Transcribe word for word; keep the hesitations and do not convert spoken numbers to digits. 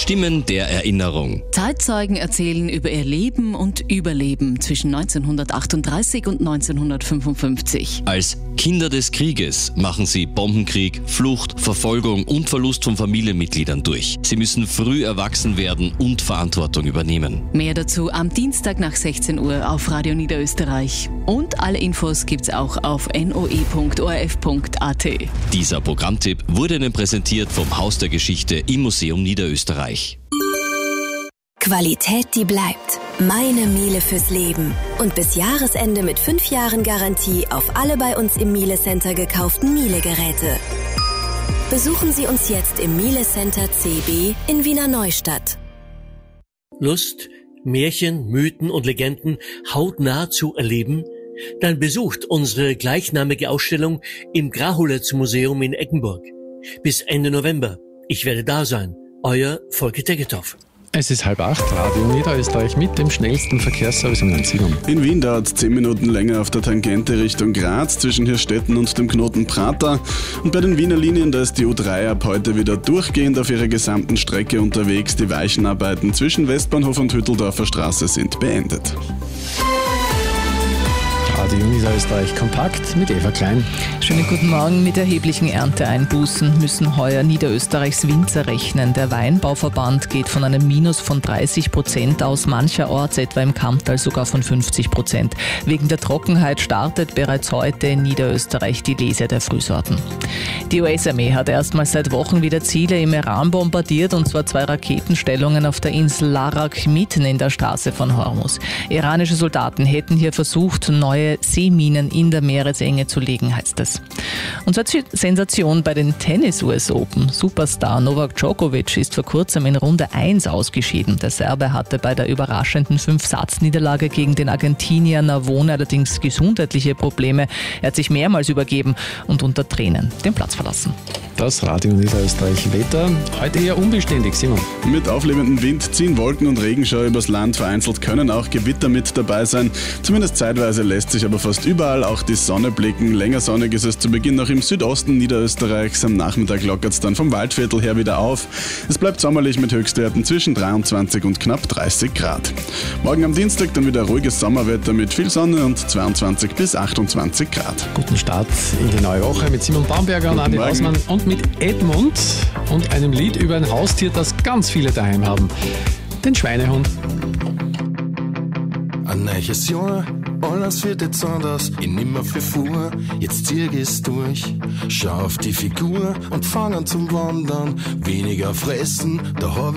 Stimmen der Erinnerung. Zeitzeugen erzählen über ihr Leben und Überleben zwischen neunzehnhundertachtunddreißig und neunzehnhundertfünfundfünfzig. Als Kinder des Krieges machen sie Bombenkrieg, Flucht, Verfolgung und Verlust von Familienmitgliedern durch. Sie müssen früh erwachsen werden und Verantwortung übernehmen. Mehr dazu am Dienstag nach sechzehn Uhr auf Radio Niederösterreich. Und alle Infos gibt's auch auf n o e punkt o r f punkt a t. Dieser Programmtipp wurde Ihnen präsentiert vom Haus der Geschichte im Museum Niederösterreich. Qualität, die bleibt. Meine Miele fürs Leben. Und bis Jahresende mit fünf Jahren Garantie auf alle bei uns im Miele Center gekauften Miele-Geräte. Besuchen Sie uns jetzt im Miele Center C B in Wiener Neustadt. Lust, Märchen, Mythen und Legenden hautnah zu erleben? Dann besucht unsere gleichnamige Ausstellung im Grahulitz-Museum in Eggenburg. Bis Ende November. Ich werde da sein. Euer Volker Tegethoff. Es ist halb acht, Radio Niederösterreich mit dem schnellsten Verkehrsservice um neun Uhr. In Wien dauert es zehn Minuten länger auf der Tangente Richtung Graz zwischen Hirstetten und dem Knoten Prater. Und bei den Wiener Linien, da ist die U drei ab heute wieder durchgehend auf ihrer gesamten Strecke unterwegs. Die Weichenarbeiten zwischen Westbahnhof und Hütteldorfer Straße sind beendet. Radio Niederösterreich kompakt mit Eva Klein. Schönen guten Morgen. Mit erheblichen Ernteeinbußen müssen heuer Niederösterreichs Winzer rechnen. Der Weinbauverband geht von einem Minus von dreißig Prozent aus, mancherorts etwa im Kamptal sogar von fünfzig Prozent. Wegen der Trockenheit startet bereits heute in Niederösterreich die Lese der Frühsorten. Die U S-Armee hat erstmals seit Wochen wieder Ziele im Iran bombardiert, und zwar zwei Raketenstellungen auf der Insel Larak mitten in der Straße von Hormuz. Iranische Soldaten hätten hier versucht, neue Seeminen in der Meeresenge zu legen, heißt es. Und zur Sensation bei den Tennis-U S Open. Superstar Novak Djokovic ist vor kurzem in Runde eins ausgeschieden. Der Serbe hatte bei der überraschenden Fünf-Satz-Niederlage gegen den Argentinier Navone allerdings gesundheitliche Probleme. Er hat sich mehrmals übergeben und unter Tränen den Platz verlassen. Das Radio Niederösterreich Wetter. Heute eher unbeständig, Simon. Mit auflebendem Wind ziehen Wolken und Regenschauer übers Land. Vereinzelt können auch Gewitter mit dabei sein. Zumindest zeitweise lässt sich aber fast überall auch die Sonne blicken. Länger sonnig ist es zu Beginn noch im Südosten Niederösterreichs. Am Nachmittag lockert es dann vom Waldviertel her wieder auf. Es bleibt sommerlich mit Höchstwerten zwischen dreiundzwanzig und knapp dreißig Grad. Morgen am Dienstag dann wieder ruhiges Sommerwetter mit viel Sonne und zweiundzwanzig bis achtundzwanzig Grad. Guten Start in die neue Woche mit Simon Baumberger und Andi Hausmann und mit Edmund und einem Lied über ein Haustier, das ganz viele daheim haben. Den Schweinehund. Ein neues Jahr, alles wird jetzt anders, ich nimmer viel vor, jetzt zieh ich's durch. Schau auf die Figur und fang an zum Wandern, weniger fressen, da hab